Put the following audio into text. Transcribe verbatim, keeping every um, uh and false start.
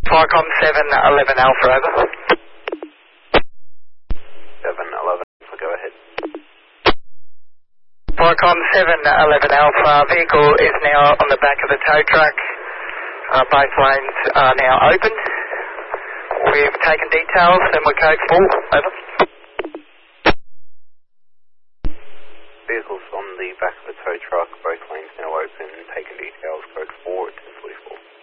Viacom seven eleven Alpha, over. seven eleven Alpha, go ahead. Viacom seven eleven Alpha, vehicle is now on the back of the tow truck. Uh, both lanes are now open. We've taken details and we're code four, over. Vehicles on the back of the tow truck, both lanes now open, taking details, code four, ten forty-four.